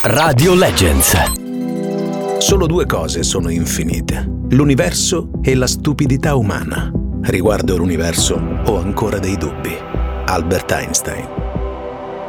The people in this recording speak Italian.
Radio Legends. Solo due cose sono infinite: l'universo e la stupidità umana. Riguardo l'universo ho ancora dei dubbi. Albert Einstein.